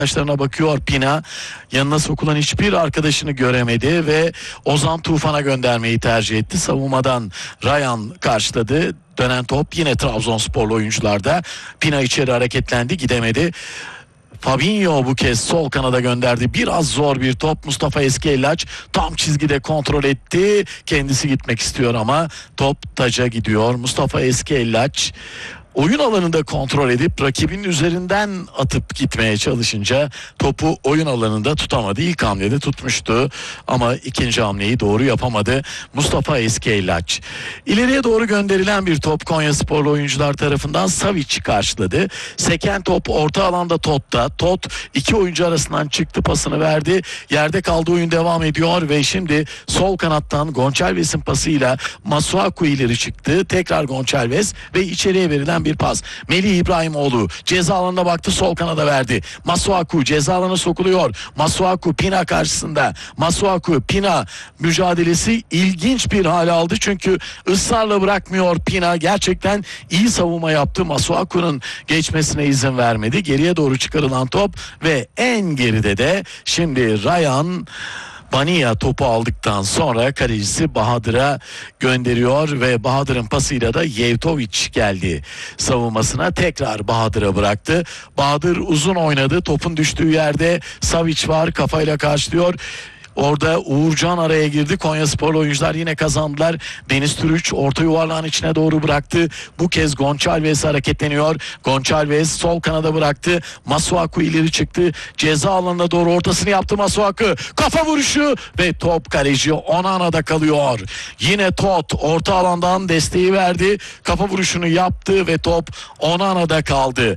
arkadaşlarına bakıyor Pina. Yanına sokulan hiçbir arkadaşını göremedi ve Ozan Tufan'a göndermeyi tercih etti. Savunmadan Ryan karşıladı. Dönen top yine Trabzonsporlu oyuncularda. Pina içeri hareketlendi, gidemedi. Fabinho bu kez sol kanada gönderdi. Biraz zor bir top. Mustafa Eskiellaç tam çizgide kontrol etti. Kendisi gitmek istiyor ama top taca gidiyor. Mustafa Eskiellaç oyun alanında kontrol edip rakibinin üzerinden atıp gitmeye çalışınca topu oyun alanında tutamadı. İlk hamlede tutmuştu ama ikinci hamleyi doğru yapamadı Mustafa Eskiellaç. İleriye doğru gönderilen bir top Konyasporlu oyuncular tarafından Savic karşıladı. Seken top orta alanda Tott'ta. Tot iki oyuncu arasından çıktı, pasını verdi. Yerde kaldığı oyun devam ediyor ve şimdi sol kanattan Gonçalves'in pasıyla Masuaku ileri çıktı. Tekrar Gonçalves ve içeriye verilen bir pas. Melih İbrahimoğlu ceza alanına baktı, sol kanada verdi. Masuaku ceza alanına sokuluyor. Masuaku Pina karşısında. Masuaku Pina mücadelesi ilginç bir hale aldı çünkü ısrarla bırakmıyor Pina. Gerçekten iyi savunma yaptı. Masuaku'nun geçmesine izin vermedi. Geriye doğru çıkarılan top ve en geride de şimdi Ryan Bania topu aldıktan sonra kalecisi Bahadır'a gönderiyor ve Bahadır'ın pasıyla da Yevtovic geldi savunmasına, tekrar Bahadır'a bıraktı. Bahadır uzun oynadı, topun düştüğü yerde Savic var, kafayla karşılıyor. Orada Uğurcan araya girdi. Konyasporlu oyuncular yine kazandılar. Deniz Türüç orta yuvarlağın içine doğru bıraktı. Bu kez Gonçalves hareketleniyor. Gonçalves sol kanada bıraktı. Masuaku ileri çıktı. Ceza alanına doğru ortasını yaptı Masuaku. Kafa vuruşu ve top kaleci Onana'da kalıyor. Yine Tot orta alandan desteği verdi. Kafa vuruşunu yaptı ve top Onana'da kaldı.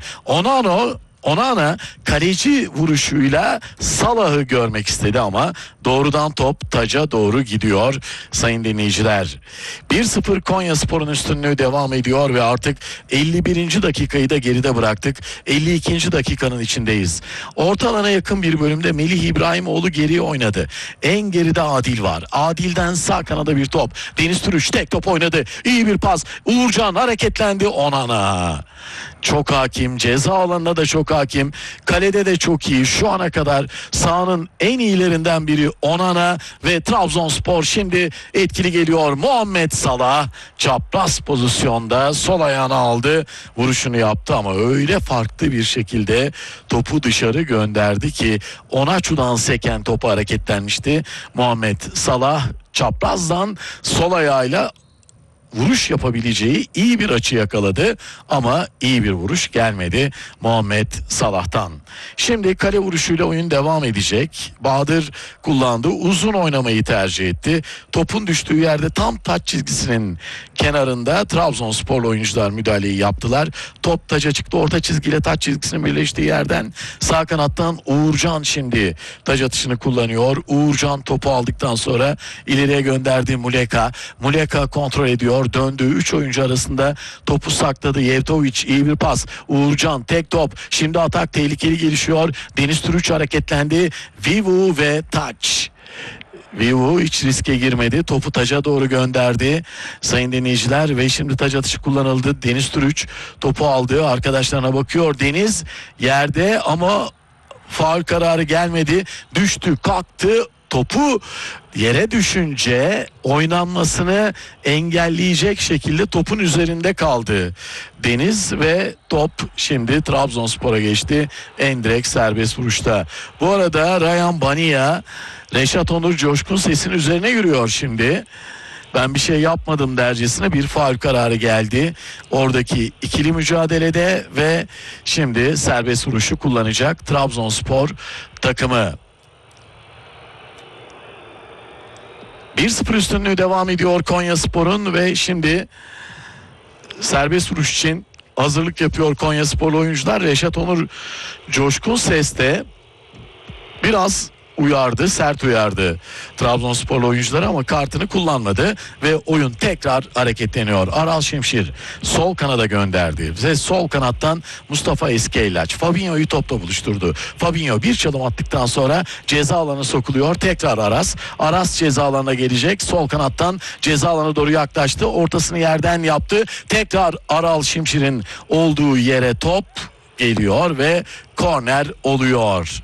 Onana kaleci vuruşuyla Salah'ı görmek istedi ama doğrudan top taca doğru gidiyor sayın dinleyiciler. 1-0 Konyaspor'un üstünlüğü devam ediyor ve artık 51. dakikayı da geride bıraktık. 52. dakikanın içindeyiz. Orta alana yakın bir bölümde Melih İbrahimoğlu geriye oynadı. En geride Adil var. Adil'den sağ kanada bir top. Deniz Türüç tek top oynadı. İyi bir pas. Uğurcan hareketlendi. Onana çok hakim, ceza alanına da çok hakim, kalede de çok iyi. Şu ana kadar sahanın en iyilerinden biri Onana ve Trabzonspor şimdi etkili geliyor. Muhammed Salah çapraz pozisyonda sol ayağını aldı, vuruşunu yaptı ama öyle farklı bir şekilde topu dışarı gönderdi ki Onaçu'dan seken topu hareketlenmişti. Muhammed Salah çaprazdan sol ayağıyla vuruş yapabileceği iyi bir açı yakaladı ama iyi bir vuruş gelmedi Muhammed Salah'tan. Şimdi kale vuruşuyla oyun devam edecek. Bahadır kullandı. Uzun oynamayı tercih etti. Topun düştüğü yerde tam taç çizgisinin kenarında Trabzonsporlu oyuncular müdahaleyi yaptılar. Top taca çıktı. Orta çizgiyle taç çizgisinin birleştiği yerden sağ kanattan Uğurcan şimdi taç atışını kullanıyor. Uğurcan topu aldıktan sonra ileriye gönderdi Muleka. Muleka kontrol ediyor. Döndüğü 3 oyuncu arasında topu sakladı. Yevtovic iyi bir pas. Uğurcan tek top. Şimdi atak tehlikeli gelişiyor. Deniz Türüç hareketlendi. Vivu ve taç. Vivu hiç riske girmedi. Topu taca doğru gönderdi sayın dinleyiciler ve şimdi taç atışı kullanıldı. Deniz Türüç topu aldı. Arkadaşlarına bakıyor. Deniz yerde ama faul kararı gelmedi. Düştü, kalktı. Topu yere düşünce oynanmasını engelleyecek şekilde topun üzerinde kaldı Deniz ve top şimdi Trabzonspor'a geçti. Endirekt serbest vuruşta. Bu arada Ryan Bania, Reşat Onur Coşkun Ses'in üzerine yürüyor şimdi. Ben bir şey yapmadım dercesine bir faul kararı geldi oradaki ikili mücadelede ve şimdi serbest vuruşu kullanacak Trabzonspor takımı. 1-0 üstünlüğü devam ediyor Konyaspor'un ve şimdi serbest vuruş için hazırlık yapıyor Konyasporlu oyuncular. Reşat Onur Coşkun Ses'te biraz uyardı, sert uyardı Trabzonsporlu oyuncuları ama kartını kullanmadı ve oyun tekrar hareketleniyor. Aral Şimşir sol kanada gönderdi ve sol kanattan Mustafa Eskiellaç Fabinho'yu topla buluşturdu. Fabinho bir çalım attıktan sonra ceza alanına sokuluyor. Tekrar Aras ceza alanına gelecek. Sol kanattan ceza alanına doğru yaklaştı. Ortasını yerden yaptı. Tekrar Aral Şimşir'in olduğu yere top geliyor ve korner oluyor.